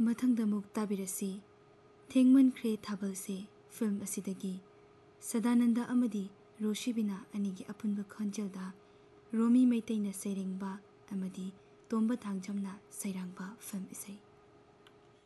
मथंगदमुक ताबिरसी थेंगमनख्रे थाबलसे film असिदगी Sadananda अमदी रोशीबिना अनिगी अपुनब खंजलदा रोमी मैतैना सैरेंगबा अमदी तोंबा थांगजमना सैरांगबा film इसै।